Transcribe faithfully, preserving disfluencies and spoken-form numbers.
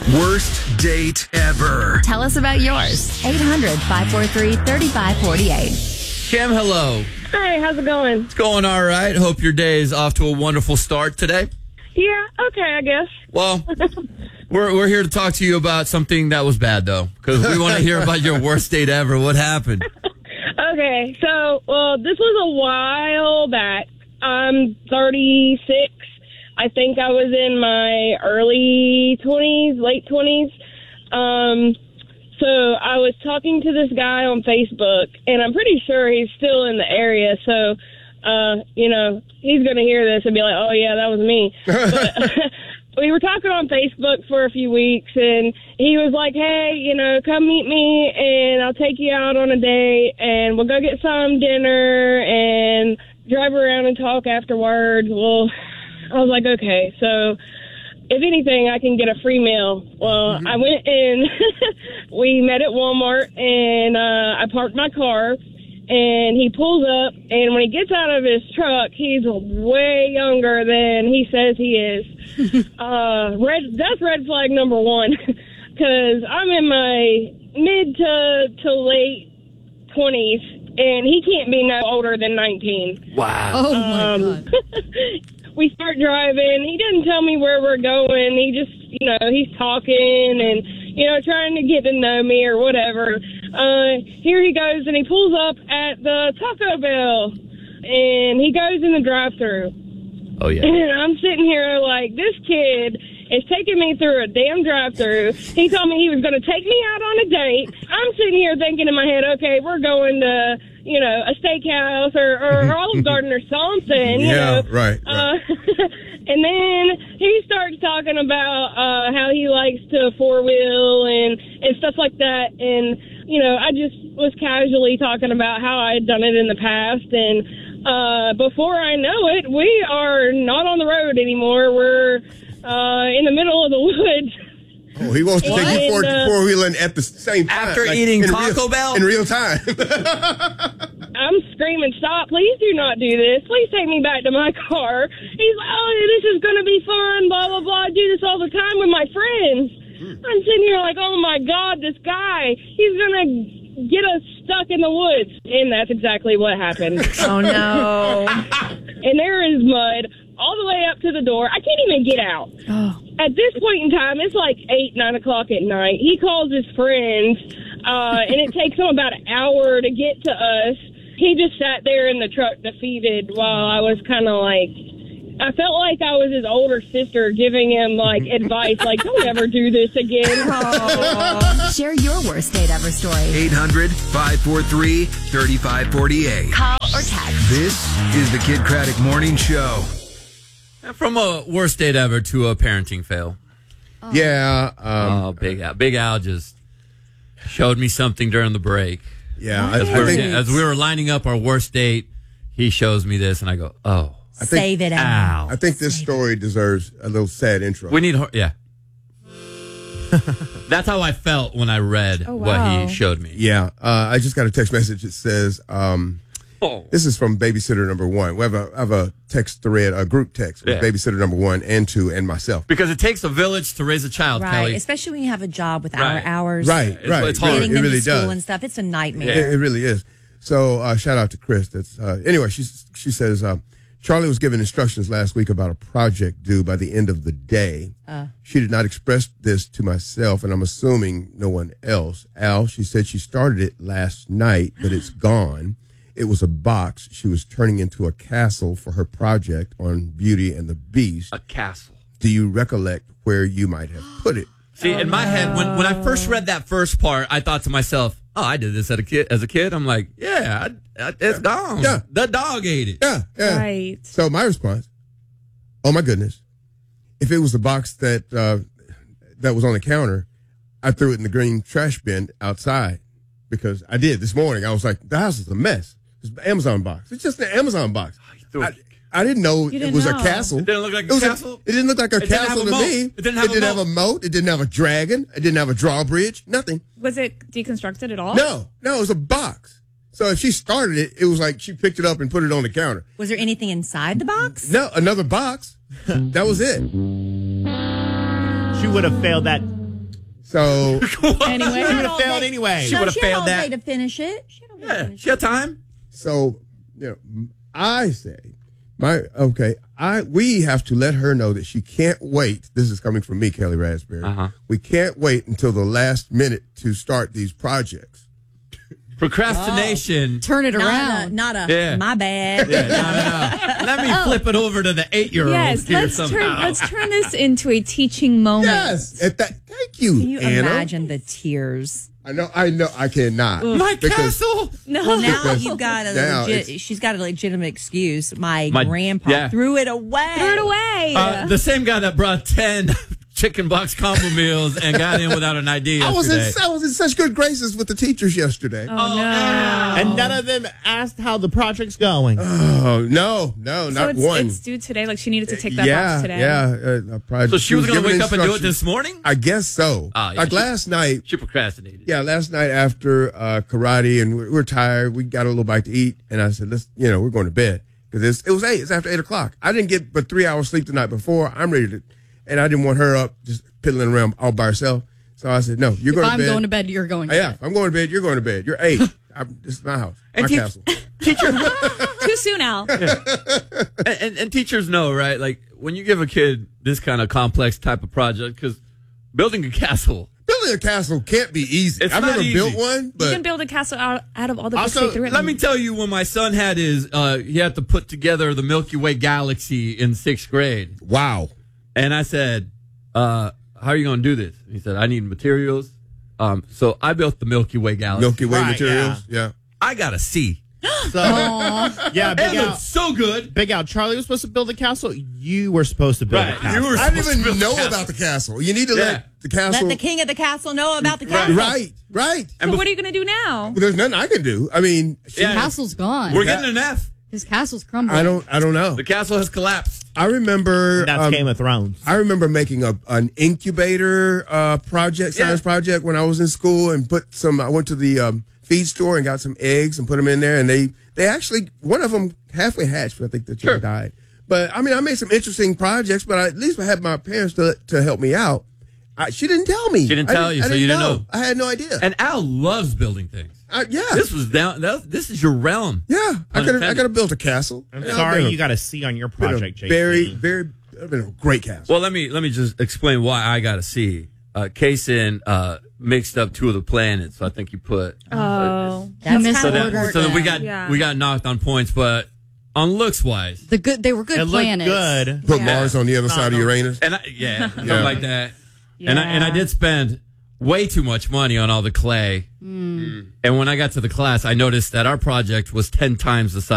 Worst date ever. Tell us about yours. eight hundred, five four three, three five four eight. Kim, hello. Hi, how's it going? It's going all right. Hope your day is off to a wonderful start today. Yeah, okay, I guess. Well, we're we're here to talk to you about something that was bad, though, because we want to hear about your worst date ever. What happened? Okay, so, well, this was a while back. I'm thirty-six. I think I was in my early twenties, late twenties. Um, so I was talking to this guy on Facebook, and I'm pretty sure he's still in the area. So, uh, you know, he's going to hear this and be like, oh, yeah, that was me. But we were talking on Facebook for a few weeks, and he was like, hey, you know, come meet me, and I'll take you out on a date, and we'll go get some dinner and drive around and talk afterwards. Well, I was like, okay, so if anything, I can get a free meal. Well, mm-hmm. I went in, we met at Walmart, and uh, I parked my car, and he pulls up, and when he gets out of his truck, he's way younger than he says he is. uh, red, that's red flag number one, because I'm in my mid to, to late twenties, and he can't be no older than nineteen. Wow. Oh, my um, God. We start driving. He doesn't tell me where we're going. He just, you know, he's talking and, you know, trying to get to know me or whatever. Uh, here he goes, and he pulls up at the Taco Bell, and he goes in the drive-thru. Oh, yeah. And I'm sitting here like, this kid is taking me through a damn drive-thru. He told me he was going to take me out on a date. I'm sitting here thinking in my head, okay, we're going to, you know, a steakhouse or, or Olive Garden or something. You yeah, know? right. right. Uh, and then he starts talking about uh, how he likes to four-wheel and, and stuff like that. And, you know, I just was casually talking about how I had done it in the past. And uh, before I know it, we are not on the road anymore. We're uh, in the middle of the woods. Oh, he wants to What? take you four, And, uh, four-wheeling at the same time. After like, eating in Taco real, Bell? In real time. I'm screaming, stop, please do not do this. Please take me back to my car. He's like, oh, this is going to be fun, blah, blah, blah. I do this all the time with my friends. I'm sitting here like, oh, my God, this guy, he's going to get us stuck in the woods. And that's exactly what happened. Oh, no. And there is mud all the way up to the door. I can't even get out. Oh. At this point in time, it's like eight, nine o'clock at night. He calls his friends, uh, and it takes him about an hour to get to us. He just sat there in the truck defeated while I was kind of like, I felt like I was his older sister giving him, like, advice, like, don't ever do this again. Share your worst date ever story. eight hundred, five four three, three five four eight. Call or text. This is the Kid Craddock Morning Show. From a worst date ever to a parenting fail. yeah. Um, Oh, Big Al. Big Al just showed me something during the break. yeah. I, As, I we were, think, as we were lining up our worst date, he shows me this, and I go, oh, I think, Save it out. ow. I think this story deserves a little sad intro. We need, her, yeah. That's how I felt when I read Oh, what wow. he showed me. yeah. Uh, I just got a text message that says, um, Oh. this is from babysitter number one. We have a, I have a text thread, a group text with Yeah. babysitter number one and two and myself. Because it takes a village to raise a child, Right, Kelly. especially when you have a job with Right. hour hours. Right, It's- right. it's hard. It, Getting it them really to school does. and stuff. It's a nightmare. It, it really is. So uh, shout out to Chris. That's uh, anyway. She she says uh, Charlie was given instructions last week about a project due by the end of the day. Uh. She did not express this to myself, and I'm assuming no one else. Al, she said she started it last night, but it's gone. It was a box she was turning into a castle for her project on Beauty and the Beast. A castle. Do you recollect where you might have put it? See, in my head, when, when I first read that first part, I thought to myself, oh, I did this as a kid. As a kid, I'm like, yeah, I, I, it's gone. Yeah. The dog ate it. Yeah, yeah. Right. So my response, oh my goodness, if it was the box that uh, that was on the counter, I threw it in the green trash bin outside because I did this morning. I was like, the house is a mess. It's an Amazon box. It's just an Amazon box. threw I, it. I didn't know You it didn't was know. a castle. It didn't look like a It was castle? it didn't look like a It didn't have castle a to moat. me. It didn't have a have a moat. moat. It didn't have a dragon. It didn't have a drawbridge. Nothing. Was it deconstructed at all? No, no, it was a box. So if she started it, it was like she picked it up and put it on the counter. Was there anything inside the box? No, another box. That was it. She would have failed that So Anyway, She would have failed day. anyway. She No, would've she had failed all that. day to finish it. She had all day to Yeah, finish she had time. so you know, I say my okay. I we have to let her know that she can't wait. This is coming from me, Kelly Raspberry. Uh-huh. We can't wait until the last minute to start these projects. Procrastination. Turn it Not around. a, not a Yeah. my bad. Yeah, no, no, no. Let me flip it over to the eight-year-old yes, here let's somehow. turn let's turn this into a teaching moment. Yes, at that. Thank you, Can you Anna. imagine the tears? I know. I know. I cannot. My Because- castle. No, Well, now Because you've got a now legit. it's- She's got a legitimate excuse. My, My- grandpa yeah. threw it away. throw it away. Uh, the same guy that brought ten chicken box combo meals and got in without an idea I was in. yesterday. I was in such good graces with the teachers yesterday. oh no. And none of them asked how the project's going. Oh no, no, So not it's, one. it's due today. Like she needed to take that yeah, box today. yeah. Uh, a project. So she was going to given wake up and do it instructions. this morning? I guess so. Ah, yeah, like she- last night. She procrastinated. Yeah, last night after uh, karate, and we're, we're tired. We got a little bite to eat, and I said, "Let's, you know, we're going to bed because it was eight. It's after eight o'clock. I didn't get but three hours sleep the night before. I'm ready to, and I didn't want her up just piddling around all by herself. So I said, "No, you're If going I'm to bed. going to bed, you're going to yeah, bed. if I'm going to bed. You're going to bed. You're eight. I'm, this is my house, And my teach- castle. Too soon, Al. And, and, and teachers know, right? Like when you give a kid this kind of complex type of project, because building a castle, Building a castle can't be easy. It's I've not never easy. built one, You but can build a castle out, out of all the books Also, they threw at let me tell you, when my son had his, uh, he had to put together the Milky Way galaxy in sixth grade. wow. And I said, uh, how are you going to do this? And he said, I need materials. Um, so I built the Milky Way galaxy. Milky Way Right, materials. Yeah. I got a C. So, yeah, It Big looked Al, so good. Big Al, Charlie was supposed to build a castle. You were supposed to build Right, a castle. you were I didn't supposed to even build know a castle. about the castle. You need to Yeah. let the castle. Let the king of the castle know about the castle. Right, right. So what are you going to do now? But there's nothing I can do. I mean, she- Yeah. Castle's gone. We're getting an F. His castle's crumbling. I don't. I don't know. The castle has collapsed. I remember. That's um, Game of Thrones. I remember making a an incubator uh, project, science Yeah. project, when I was in school, and put some. I went to the um, feed store and got some eggs and put them in there, and they they actually one of them halfway hatched, but I think the chicken Sure. died. But I mean, I made some interesting projects, but I, at least I had my parents to to help me out. I, she didn't tell me. She didn't I tell you, I so you didn't know. I had no idea. And Al loves building things. I, yeah, This was down. That, this is your realm. yeah. I could have. I Unintended. could have built a castle. I'm Yeah, sorry been a- you got a C on your been a project, J C. Very, very. It's been a great castle. Well, let me let me just explain why I got a C. Uh, Kaysen uh, mixed up two of the planets, so I think you put. Oh. That's missed So kind that, of so that we got Yeah. we got knocked on points, but on looks wise, The good. They were good It looked planets. good. Put Yeah. Mars on the other side of Uranus. and I, yeah, something Yeah. like that. And I and I Yeah. did spend way too much money on all the clay. Mm. And when I got to the class, I noticed that our project was ten times the size